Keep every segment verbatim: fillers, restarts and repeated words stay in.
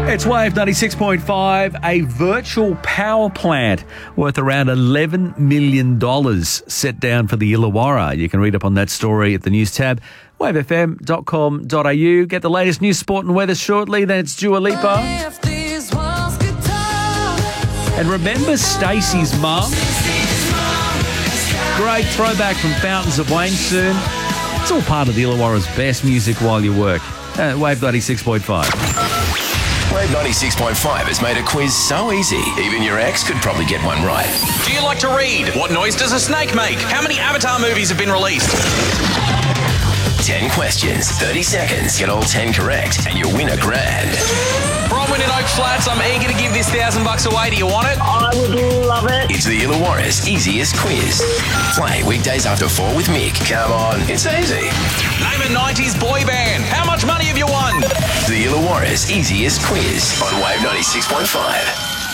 It's Wave ninety-six point five, a virtual power plant worth around eleven million dollars set down for the Illawarra. You can read up on that story at the news tab, wave f m dot com dot a u. Get the latest news, sport and weather shortly. Then it's Dua Lipa. And remember Stacey's mum? Great throwback from Fountains of Wayne soon. It's all part of the Illawarra's best music while you work. Uh, Wave ninety-six point five. Wave ninety-six point five has made a quiz so easy, even your ex could probably get one right. Do you like to read? What noise does a snake make? How many Avatar movies have been released? ten questions, thirty seconds, get all ten correct, and you'll win a grand. Bronwyn in Oak Flats, I'm eager to give this thousand bucks away. Do you want it? I would love it. It's the Illawarra's easiest quiz. Play weekdays after four with Mick. Come on, it's easy. Name a nineties boy band. How much money have you won? The Illawarra's easiest quiz on Wave ninety-six point five.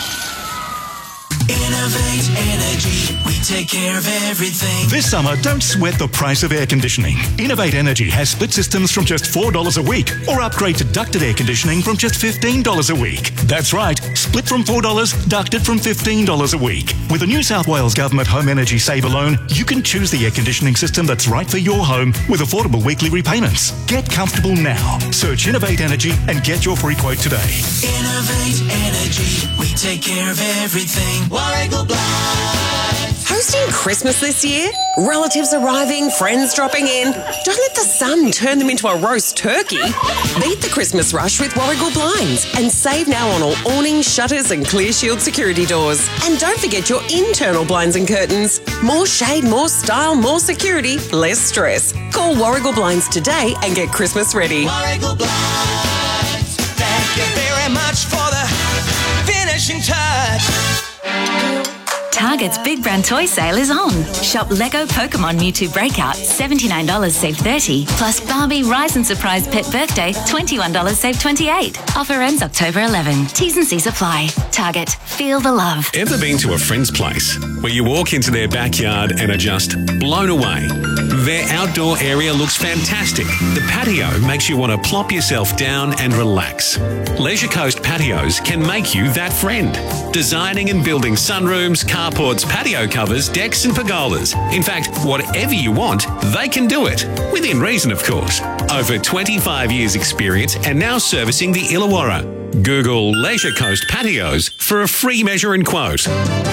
Innovate Energy, we take care of everything. This summer, don't sweat the price of air conditioning. Innovate Energy has split systems from just four dollars a week, or upgrade to ducted air conditioning from just fifteen dollars a week. That's right, split from four dollars, ducted from fifteen dollars a week. With the New South Wales Government Home Energy Saver Loan, you can choose the air conditioning system that's right for your home with affordable weekly repayments. Get comfortable now. Search Innovate Energy and get your free quote today. Innovate Energy, we take care of everything. Warragul Blinds. Hosting Christmas this year? Relatives arriving, friends dropping in? Don't let the sun turn them into a roast turkey. Beat the Christmas rush with Warragul Blinds and save now on all awnings, shutters and clear shield security doors. And don't forget your internal blinds and curtains. More shade, more style, more security, less stress. Call Warragul Blinds today and get Christmas ready. Warragul Blinds. Thank you very much for the finishing touch. Target's Big Brand Toy Sale is on. Shop Lego Pokemon Mewtwo Breakout, seventy-nine dollars save thirty dollars. Plus Barbie Rise and Surprise Pet Birthday, twenty-one dollars save twenty-eight dollars. Offer ends October eleventh. T's and C's apply. Target. Feel the love. Ever been to a friend's place where you walk into their backyard and are just blown away? Their outdoor area looks fantastic. The patio makes you want to plop yourself down and relax. Leisure Coast Patios can make you that friend. Designing and building sunrooms, carports, patio covers, decks and pergolas. In fact, whatever you want, they can do it. Within reason, of course. Over twenty-five years experience and now servicing the Illawarra. Google Leisure Coast Patios for a free measure and quote.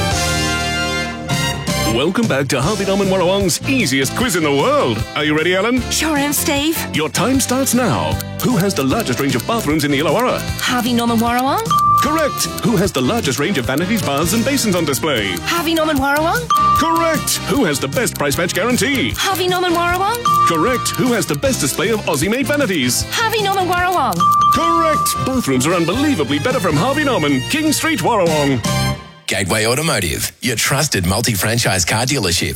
Welcome back to Harvey Norman Warrawong's easiest quiz in the world. Are you ready, Ellen? Sure am, Steve. Your time starts now. Who has the largest range of bathrooms in the Illawarra? Harvey Norman Warrawong. Correct. Who has the largest range of vanities, baths and basins on display? Harvey Norman Warrawong. Correct. Who has the best price match guarantee? Harvey Norman Warrawong. Correct. Who has the best display of Aussie-made vanities? Harvey Norman Warrawong. Correct. Bathrooms are unbelievably better from Harvey Norman, King Street, Warrawong. Gateway Automotive, your trusted multi-franchise car dealership.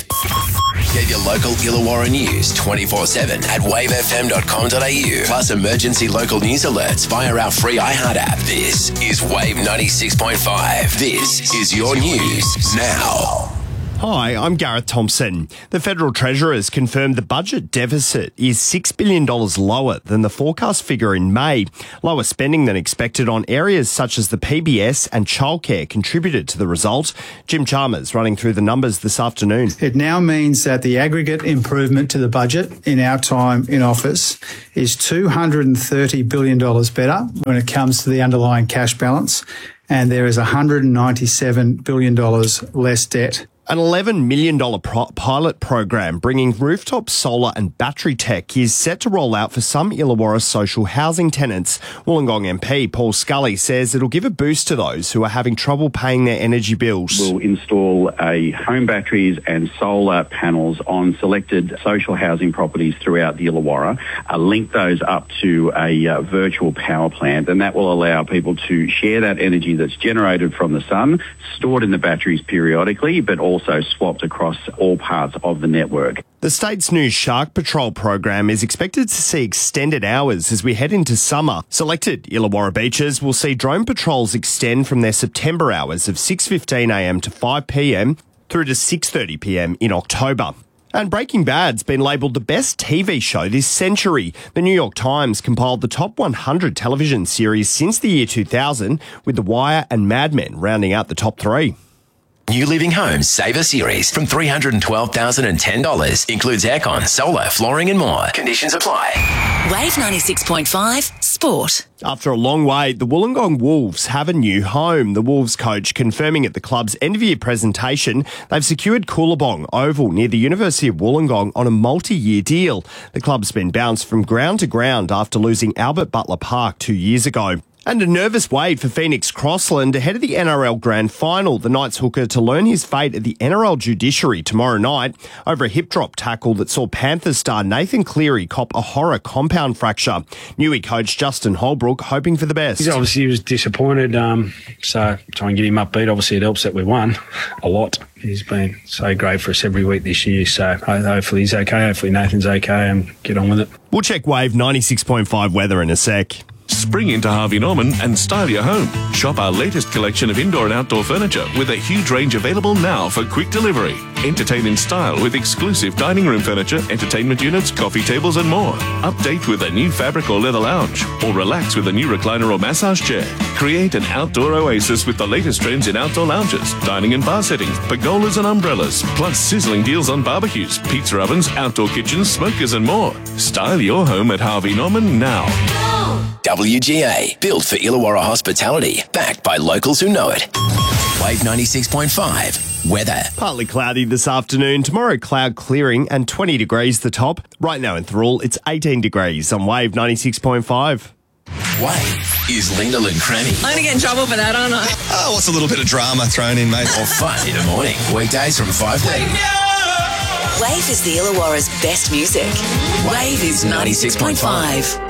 Get your local Illawarra news twenty-four seven at wave f m dot com dot a u. Plus emergency local news alerts via our free iHeart app. This is Wave ninety-six point five. This is your news now. Hi, I'm Gareth Thompson. The Federal Treasurer has confirmed the budget deficit is six billion dollars lower than the forecast figure in May. Lower spending than expected on areas such as the P B S and childcare contributed to the result. Jim Chalmers running through the numbers this afternoon. It now means that the aggregate improvement to the budget in our time in office is two hundred thirty billion dollars better when it comes to the underlying cash balance, and there is one hundred ninety-seven billion dollars less debt. An eleven million dollars pro- pilot program bringing rooftop solar and battery tech is set to roll out for some Illawarra social housing tenants. Wollongong M P Paul Scully says it'll give a boost to those who are having trouble paying their energy bills. We'll install a home batteries and solar panels on selected social housing properties throughout the Illawarra, uh, link those up to a uh, virtual power plant, and that will allow people to share that energy that's generated from the sun, stored in the batteries periodically, but also also swapped across all parts of the network. The state's new Shark Patrol program is expected to see extended hours as we head into summer. Selected Illawarra beaches will see drone patrols extend from their September hours of six fifteen a m to five p m through to six thirty p m in October. And Breaking Bad's been labelled the best T V show this century. The New York Times compiled the top one hundred television series since the year two thousand, with The Wire and Mad Men rounding out the top three. New Living Homes Saver Series from three hundred twelve thousand ten dollars. Includes aircon, solar, flooring and more. Conditions apply. Wave ninety-six point five Sport. After a long wait, the Wollongong Wolves have a new home. The Wolves coach confirming at the club's end-of-year presentation they've secured Coolabong Oval near the University of Wollongong on a multi-year deal. The club's been bounced from ground to ground after losing Albert Butler Park two years ago. And a nervous wait for Phoenix Crossland ahead of the N R L Grand Final. The Knights hooker to learn his fate at the N R L judiciary tomorrow night over a hip drop tackle that saw Panthers star Nathan Cleary cop a horror compound fracture. Newey coach Justin Holbrook hoping for the best. He's obviously he was disappointed, um, so try and get him upbeat. Obviously it helps that we won a lot. He's been so great for us every week this year, so hopefully he's okay. Hopefully Nathan's okay and get on with it. We'll check Wave ninety-six point five weather in a sec. Spring into Harvey Norman and style your home. Shop our latest collection of indoor and outdoor furniture with a huge range available now for quick delivery. Entertain in style with exclusive dining room furniture, entertainment units, coffee tables and more. Update with a new fabric or leather lounge, or relax with a new recliner or massage chair. Create an outdoor oasis with the latest trends in outdoor lounges, dining and bar settings, pergolas and umbrellas, plus sizzling deals on barbecues, pizza ovens, outdoor kitchens, smokers and more. Style your home at Harvey Norman now. W G A, built for Illawarra hospitality, backed by locals who know it. Wave ninety-six point five, weather. Partly cloudy this afternoon. Tomorrow, cloud clearing and twenty degrees the top. Right now in Thirroul, it's eighteen degrees on Wave ninety-six point five. Wave is Linda and Cranny. I'm going to get in trouble for that, aren't I? Oh, what's a little bit of drama thrown in, mate? Or fun in the morning. Weekdays from five thirty. Wave is the Illawarra's best music. Wave is ninety-six point five.